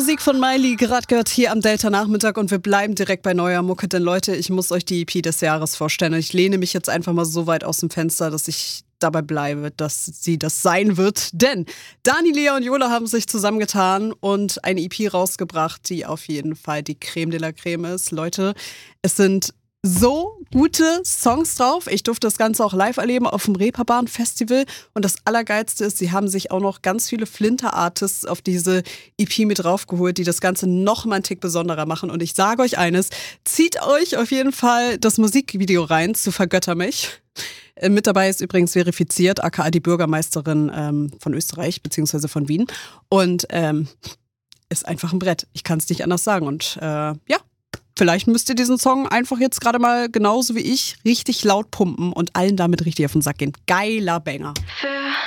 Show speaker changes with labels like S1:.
S1: Musik von Miley, gerade gehört hier am Delta-Nachmittag und wir bleiben direkt bei neuer Mucke, denn Leute, ich muss euch die EP des Jahres vorstellen und ich lehne mich jetzt einfach mal so weit aus dem Fenster, dass ich dabei bleibe, dass sie das sein wird, denn Dani, Lea und Yola haben sich zusammengetan und eine EP rausgebracht, die auf jeden Fall die Creme de la Creme ist. Leute, es sind so gute Songs drauf. Ich durfte das Ganze auch live erleben auf dem Reeperbahn Festival. Und das Allergeilste ist, sie haben sich auch noch ganz viele Flinter-Artists auf diese EP mit draufgeholt, die das Ganze noch mal einen Tick besonderer machen. Und ich sage euch eines, zieht euch auf jeden Fall das Musikvideo rein zu Vergötter mich. Mit dabei ist übrigens verifiziert, aka die Bürgermeisterin von Österreich, beziehungsweise von Wien. Und ist einfach ein Brett. Ich kann es nicht anders sagen. Und ja, vielleicht müsst ihr diesen Song einfach jetzt gerade mal genauso wie ich richtig laut pumpen und allen damit richtig auf den Sack gehen. Geiler Banger.